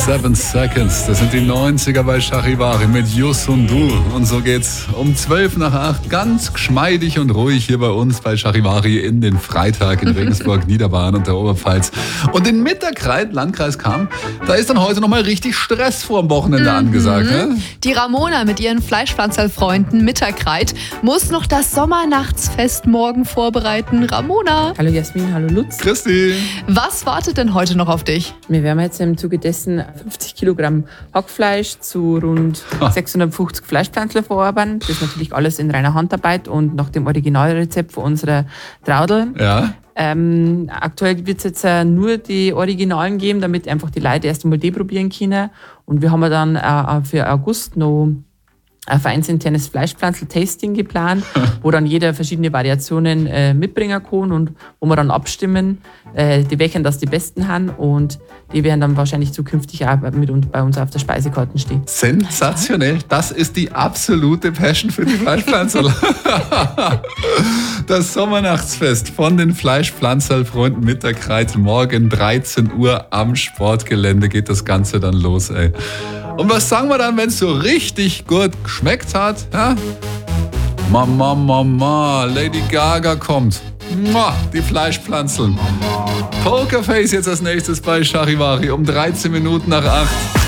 7 Seconds, das sind die 90er bei Charivari mit Jus und Du. Und so geht's um 12 nach 8 ganz geschmeidig und ruhig hier bei uns bei Charivari in den Freitag in Regensburg, Niederbayern und der Oberpfalz. Und in Mitterkreit, Landkreis Cham, da ist dann heute nochmal richtig Stress vorm Wochenende angesagt. Ne? Die Ramona mit ihren Fleischpflanzerfreunden Mitterkreit muss noch das Sommernachtsfest morgen vorbereiten. Ramona, Hallo Jasmin, hallo Lutz. Christi. was wartet denn heute noch auf dich? Wir werden jetzt im Zuge dessen 50 Kilogramm Hackfleisch zu rund 650 Fleischpflanzler verarbeiten. Das ist natürlich alles in reiner Handarbeit und nach dem Originalrezept von unserer Traudel. Ja. Aktuell wird es jetzt nur die Originalen geben, damit einfach die Leute erst einmal die probieren können. Und wir haben dann für August noch ein vereinsinternes Fleischpflanzel-Tasting geplant, wo dann jeder verschiedene Variationen mitbringen kann und wo wir dann abstimmen, die welchen das die besten haben und die werden dann wahrscheinlich zukünftig auch bei uns auf der Speisekarte stehen. Sensationell, das ist die absolute Passion für die Fleischpflanzerl. Das Sommernachtsfest von den Fleischpflanzerl-Freunden Mitterkreit. Morgen 13 Uhr am Sportgelände geht das Ganze dann los, ey. Und was sagen wir dann, wenn es so richtig gut geschmeckt hat? Ja? Mama, Lady Gaga kommt. Die Fleischpflanzeln. Pokerface jetzt als nächstes bei Charivari um 13 Minuten nach 8.